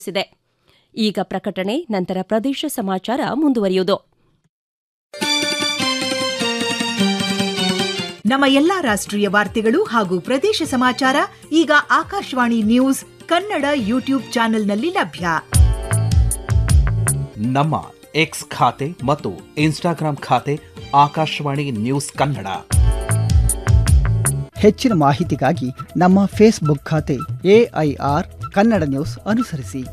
ಸಿದೆ. ಈಗ ಪ್ರಕಟಣೆ, ನಂತರ ಪ್ರದೇಶ ಸಮಾಚಾರ ಮುಂದುವರಿಯುವುದು. ನಮ್ಮ ಎಲ್ಲಾ ರಾಷ್ಟ್ರೀಯ ವಾರ್ತೆಗಳು ಹಾಗೂ ಪ್ರದೇಶ ಸಮಾಚಾರ ಈಗ ಆಕಾಶವಾಣಿ ನ್ಯೂಸ್ ಕನ್ನಡ ಯೂಟ್ಯೂಬ್ ಚಾನೆಲ್ನಲ್ಲಿ ಲಭ್ಯ. ನಮ್ಮ ಎಕ್ಸ್ ಖಾತೆ ಮತ್ತು ಇನ್ಸ್ಟಾಗ್ರಾಂ ಖಾತೆ ಆಕಾಶವಾಣಿ ನ್ಯೂಸ್ ಕನ್ನಡ. ಹೆಚ್ಚಿನ ಮಾಹಿತಿಗಾಗಿ ನಮ್ಮ ಫೇಸ್ಬುಕ್ ಖಾತೆ AIR ಕನ್ನಡ ನ್ಯೂಸ್ ಅನುಸರಿಸಿ.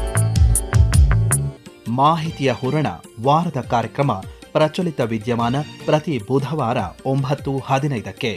ಮಾಹಿತಿಯ ಹೂರಣ, ವಾರದ ಕಾರ್ಯಕ್ರಮ ಪ್ರಚಲಿತ ವಿದ್ಯಮಾನ ಪ್ರತಿ ಬುಧವಾರ 9:15.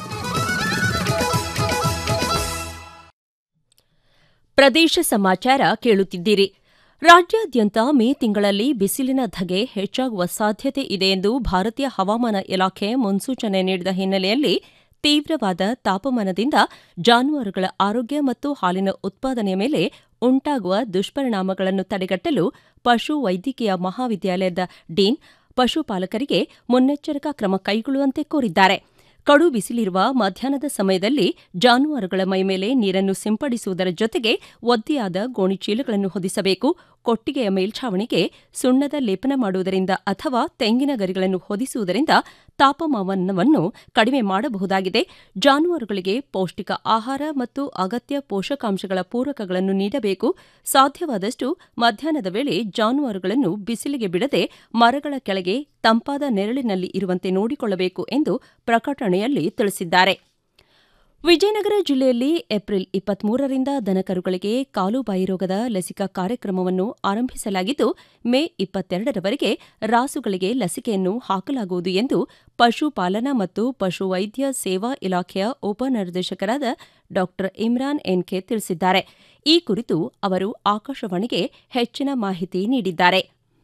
ಪ್ರದೇಶ ಸಮಾಚಾರ ಕೇಳುತ್ತಿದ್ದೀರಿ. ರಾಜ್ಯಾದ್ಯಂತ ಮೇ ತಿಂಗಳಲ್ಲಿ ಬಿಸಿಲಿನ ಧಗೆ ಹೆಚ್ಚಾಗುವ ಸಾಧ್ಯತೆ ಇದೆ ಎಂದು ಭಾರತೀಯ ಹವಾಮಾನ ಇಲಾಖೆ ಮುನ್ಸೂಚನೆ ನೀಡಿದ ಹಿನ್ನೆಲೆಯಲ್ಲಿ ತೀವ್ರವಾದ ತಾಪಮಾನದಿಂದ ಜಾನುವಾರುಗಳ ಆರೋಗ್ಯ ಮತ್ತು ಹಾಲಿನ ಉತ್ಪಾದನೆಯ ಮೇಲೆ ಉಂಟಾಗುವ ದುಷ್ಪರಿಣಾಮಗಳನ್ನು ತಡೆಗಟ್ಟಲು ಪಶು ವೈದ್ಯಕೀಯ ಮಹಾವಿದ್ಯಾಲಯದ ಡೀನ್ ಪಶುಪಾಲಕರಿಗೆ ಮುನ್ನೆಚ್ಚರಿಕಾ ಕ್ರಮ ಕೈಗೊಳ್ಳುವಂತೆ ಕೋರಿದ್ದಾರೆ. ಕಡು ಬಿಸಿಲಿರುವ ಮಧ್ಯಾಹ್ನದ ಸಮಯದಲ್ಲಿ ಜಾನುವಾರುಗಳ ಮೈಮೇಲೆ ನೀರನ್ನು ಸಿಂಪಡಿಸುವುದರ ಜೊತೆಗೆ ಒದ್ದೆಯಾದ ಗೋಣಿಚೀಲಗಳನ್ನು ಹೊದಿಸಬೇಕು. ಕೊಟ್ಟಿಗೆಯ ಮೇಲ್ಛಾವಣಿಗೆ ಸುಣ್ಣದ ಲೇಪನ ಮಾಡುವುದರಿಂದ ಅಥವಾ ತೆಂಗಿನ ಗರಿಗಳನ್ನು ಹೊದಿಸುವುದರಿಂದ ತಾಪಮಾನವನ್ನು ಕಡಿಮೆ ಮಾಡಬಹುದಾಗಿದೆ. ಜಾನುವಾರುಗಳಿಗೆ ಪೌಷ್ಟಿಕ ಆಹಾರ ಮತ್ತು ಅಗತ್ಯ ಪೋಷಕಾಂಶಗಳ ಪೂರಕಗಳನ್ನು ನೀಡಬೇಕು. ಸಾಧ್ಯವಾದಷ್ಟು ಮಧ್ಯಾಹ್ನದ ವೇಳೆ ಜಾನುವಾರುಗಳನ್ನು ಬಿಸಿಲಿಗೆ ಬಿಡದೆ ಮರಗಳ ಕೆಳಗೆ ತಂಪಾದ ನೆರಳಿನಲ್ಲಿ ಇರುವಂತೆ ನೋಡಿಕೊಳ್ಳಬೇಕು ಎಂದು ಪ್ರಕಟಣೆಯಲ್ಲಿ ತಿಳಿಸಿದ್ದಾರೆ. ವಿಜಯನಗರ ಜಿಲ್ಲೆಯಲ್ಲಿ ಏಪ್ರಿಲ್ 23ರಿಂದ ದನಕರುಗಳಿಗೆ ಕಾಲುಬಾಯಿ ರೋಗದ ಲಸಿಕಾ ಕಾರ್ಯಕ್ರಮವನ್ನು ಆರಂಭಿಸಲಾಗಿದ್ದು, ಮೇ 22ರವರೆಗೆ ರಾಸುಗಳಿಗೆ ಲಸಿಕೆಯನ್ನು ಹಾಕಲಾಗುವುದು ಎಂದು ಪಶುಪಾಲನಾ ಮತ್ತು ಪಶುವೈದ್ಯ ಸೇವಾ ಇಲಾಖೆಯ ಉಪನಿರ್ದೇಶಕರಾದ ಡಾ ಇಮ್ರಾನ್ ಎನ್ಕೆ ತಿಳಿಸಿದ್ದಾರೆ. ಈ ಕುರಿತು ಅವರು ಆಕಾಶವಾಣಿಗೆ ಹೆಚ್ಚಿನ ಮಾಹಿತಿ ನೀಡಿದ್ದಾರೆ.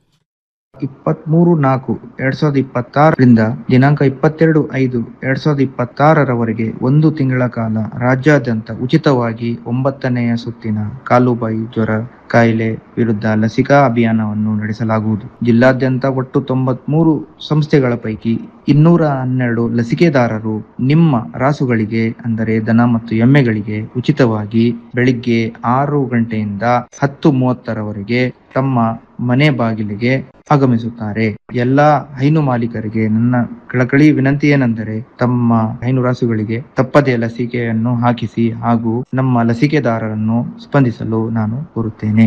23/4/2026 ದಿನಾಂಕ 22/5/2026 1 ತಿಂಗಳ ಕಾಲ ರಾಜ್ಯಾದ್ಯಂತ ಉಚಿತವಾಗಿ 9ನೇ ಸುತ್ತಿನ ಕಾಲುಬಾಯಿ ಜ್ವರ ಕಾಯಿಲೆ ವಿರುದ್ಧ ಲಸಿಕಾ ಅಭಿಯಾನವನ್ನು ನಡೆಸಲಾಗುವುದು. ಜಿಲ್ಲಾದ್ಯಂತ ಒಟ್ಟು 93 ಸಂಸ್ಥೆಗಳ ಪೈಕಿ 212 ಲಸಿಕೆದಾರರು ನಿಮ್ಮ ರಾಸುಗಳಿಗೆ ಅಂದರೆ ದನ ಮತ್ತು ಎಮ್ಮೆಗಳಿಗೆ ಉಚಿತವಾಗಿ ಬೆಳಿಗ್ಗೆ 6 ಗಂಟೆಯಿಂದ 10:30ರವರೆಗೆ ತಮ್ಮ ಮನೆ ಬಾಗಿಲಿಗೆ ಆಗಮಿಸುತ್ತಾರೆ. ಎಲ್ಲಾ ಹೈನು ಮಾಲೀಕರಿಗೆ ನನ್ನ ಕಳಕಳಿ ವಿನಂತಿ ಏನೆಂದರೆ ತಮ್ಮ ಹೈನು ರಾಸುಗಳಿಗೆ ತಪ್ಪದೇ ಲಸಿಕೆಯನ್ನು ಹಾಕಿಸಿ ಹಾಗೂ ನಮ್ಮ ಲಸಿಕೆದಾರರನ್ನು ಸ್ಪಂದಿಸಲು ನಾನು ಕೋರುತ್ತೇನೆ.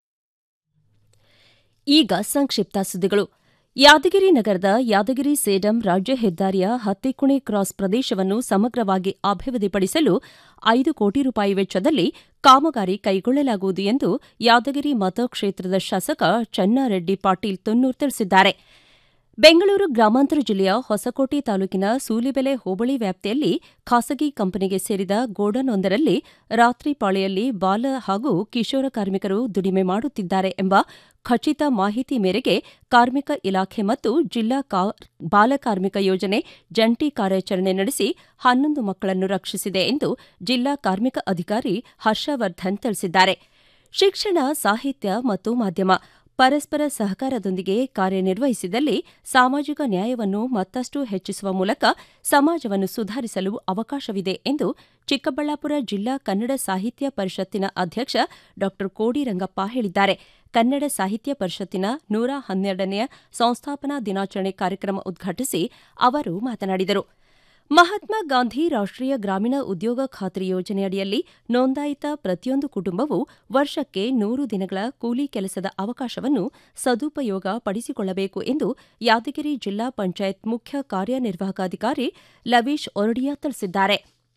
ಈಗ ಸಂಕ್ಷಿಪ್ತ ಸುದ್ದಿಗಳು. ಯಾದಗಿರಿ ನಗರದ ಯಾದಗಿರಿ ಸೇಡಂ ರಾಜ್ಯ ಹೆದ್ದಾರಿಯ ಹತ್ತಿಕುಣೆ ಕ್ರಾಸ್ ಪ್ರದೇಶವನ್ನು ಸಮಗ್ರವಾಗಿ ಅಭಿವೃದ್ಧಿಪಡಿಸಲು 5 ಕೋಟಿ ರೂಪಾಯಿ ವೆಚ್ಚದಲ್ಲಿ ಕಾಮಗಾರಿ ಕೈಗೊಳ್ಳಲಾಗುವುದು ಎಂದು ಯಾದಗಿರಿ ಮತಕ್ಷೇತ್ರದ ಶಾಸಕ ಚನ್ನಾರೆಡ್ಡಿ ಪಾಟೀಲ್ ತುನ್ನೂರ್ ತಿಳಿಸಿದ್ದಾರೆ. ಬೆಂಗಳೂರು ಗ್ರಾಮಾಂತರ ಜಿಲ್ಲೆಯ ಹೊಸಕೋಟೆ ತಾಲೂಕಿನ ಸೂಲಿಬೆಲೆ ಹೋಬಳಿ ವ್ಯಾಪ್ತಿಯಲ್ಲಿ ಖಾಸಗಿ ಕಂಪನಿಗೆ ಸೇರಿದ ಗೋಡನ್ವೊಂದರಲ್ಲಿ ರಾತ್ರಿ ಪಾಳಿಯಲ್ಲಿ ಬಾಲ ಹಾಗೂ ಕಿಶೋರ ಕಾರ್ಮಿಕರು ದುಡಿಮೆ ಮಾಡುತ್ತಿದ್ದಾರೆ ಎಂಬ ಖಚಿತ ಮಾಹಿತಿ ಮೇರೆಗೆ ಕಾರ್ಮಿಕ ಇಲಾಖೆ ಮತ್ತು ಜಿಲ್ಲಾ ಬಾಲಕಾರ್ಮಿಕ ಯೋಜನೆ ಜಂಟಿ ಕಾರ್ಯಾಚರಣೆ ನಡೆಸಿ 11 ಮಕ್ಕಳನ್ನು ರಕ್ಷಿಸಿದೆ ಎಂದು ಜಿಲ್ಲಾ ಕಾರ್ಮಿಕ ಅಧಿಕಾರಿ ಹರ್ಷವರ್ಧನ್ ತಿಳಿಸಿದ್ದಾರೆ. ಶಿಕ್ಷಣ, ಸಾಹಿತ್ಯ ಮತ್ತು ಮಾಧ್ಯಮ ಪರಸ್ಪರ ಸಹಕಾರದೊಂದಿಗೆ ಕಾರ್ಯನಿರ್ವಹಿಸಿದಲ್ಲಿ ಸಾಮಾಜಿಕ ನ್ಯಾಯವನ್ನು ಮತ್ತಷ್ಟು ಹೆಚ್ಚಿಸುವ ಮೂಲಕ ಸಮಾಜವನ್ನು ಸುಧಾರಿಸಲು ಅವಕಾಶವಿದೆ ಎಂದು ಚಿಕ್ಕಬಳ್ಳಾಪುರ ಜಿಲ್ಲಾ ಕನ್ನಡ ಸಾಹಿತ್ಯ ಪರಿಷತ್ತಿನ ಅಧ್ಯಕ್ಷ ಡಾ ಕೋಡಿರಂಗಪ್ಪ ಹೇಳಿದ್ದಾರೆ. ಕನ್ನಡ ಸಾಹಿತ್ಯ ಪರಿಷತ್ತಿನ 112ನೇ ಸಂಸ್ಥಾಪನಾ ದಿನಾಚರಣೆ ಕಾರ್ಯಕ್ರಮ ಉದ್ಘಾಟಿಸಿ ಅವರು ಮಾತನಾಡಿದರು. ಮಹಾತ್ಮ ಗಾಂಧಿ ರಾಷ್ಟ್ರೀಯ ಗ್ರಾಮೀಣ ಉದ್ಯೋಗ ಖಾತ್ರಿ ಯೋಜನೆಯಡಿಯಲ್ಲಿ ನೋಂದಾಯಿತ ಪ್ರತಿಯೊಂದು ಕುಟುಂಬವೂ ವರ್ಷಕ್ಕೆ 100 ದಿನಗಳ ಕೂಲಿ ಕೆಲಸದ ಅವಕಾಶವನ್ನು ಸದುಪಯೋಗ ಪಡಿಸಿಕೊಳ್ಳಬೇಕು ಎಂದು ಯಾದಗಿರಿ ಜಿಲ್ಲಾ ಪಂಚಾಯತ್ ಮುಖ್ಯ ಕಾರ್ಯನಿರ್ವಾಹಕಾಧಿಕಾರಿ ಲವೀಶ್ ಒರಡಿಯಾ ತಿಳಿಸಿದ್ದಾರೆ.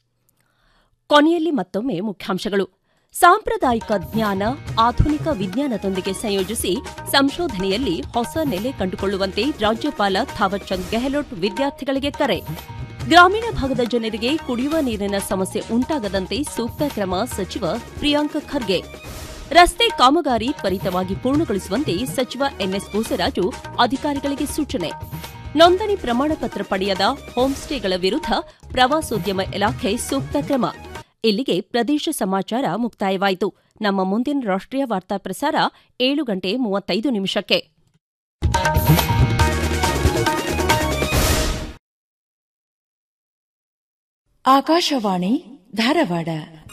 ಕೊನೆಯಲ್ಲಿ ಮತ್ತೊಮ್ಮೆ ಮುಖ್ಯಾಂಶಗಳು. ಸಾಂಪ್ರದಾಯಿಕ ಜ್ಞಾನ ಆಧುನಿಕ ವಿಜ್ಞಾನದೊಂದಿಗೆ ಸಂಯೋಜಿಸಿ ಸಂಶೋಧನೆಯಲ್ಲಿ ಹೊಸ ನೆಲೆ ಕಂಡುಕೊಳ್ಳುವಂತೆ ರಾಜ್ಯಪಾಲ ಥಾವರ್ಚಂದ್ ಗೆಹ್ಲೋಟ್ ವಿದ್ಯಾರ್ಥಿಗಳಿಗೆ ಕರೆ. ಗ್ರಾಮೀಣ ಭಾಗದ ಜನರಿಗೆ ಕುಡಿಯುವ ನೀರಿನ ಸಮಸ್ಯೆ ಉಂಟಾಗದಂತೆ ಸೂಕ್ತ ಕ್ರಮ ಸಚಿವ ಪ್ರಿಯಾಂಕ್ ಖರ್ಗೆ. ರಸ್ತೆ ಕಾಮಗಾರಿ ತ್ವರಿತವಾಗಿ ಪೂರ್ಣಗೊಳಿಸುವಂತೆ ಸಚಿವ ಎನ್ಎಸ್ ಬೋಸರಾಜು ಅಧಿಕಾರಿಗಳಿಗೆ ಸೂಚನೆ. ನೋಂದಣಿ ಪ್ರಮಾಣ ಪತ್ರ ಪಡೆಯದ ಹೋಂಸ್ಟೇಗಳ ವಿರುದ್ಧ ಪ್ರವಾಸೋದ್ಯಮ ಇಲಾಖೆ ಸೂಕ್ತ ಕ್ರಮ. ಇಲ್ಲಿಗೆ ಪ್ರದೇಶ ಸಮಾಚಾರ ಮುಕ್ತಾಯವಾಯಿತು. ನಮ್ಮ ಮುಂದಿನ ರಾಷ್ಟ್ರೀಯ ವಾರ್ತಾ ಪ್ರಸಾರ 7:35. ಆಕಾಶವಾಣಿ ಧಾರವಾಡ.